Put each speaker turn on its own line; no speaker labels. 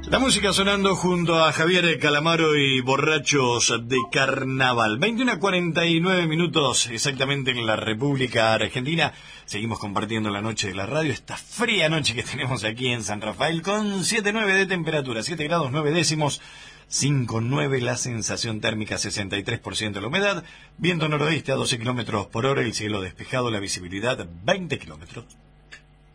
La música sonando junto a Javier Calamaro y Borrachos de Carnaval. 21:49 exactamente en la República Argentina. Seguimos compartiendo la noche de la radio, esta fría noche que tenemos aquí en San Rafael, con 7,9 de temperatura, 7 grados 9 décimos, 5,9 la sensación térmica, 63% la humedad, viento noroeste a 12 kilómetros por hora, el cielo despejado, la visibilidad 20 kilómetros.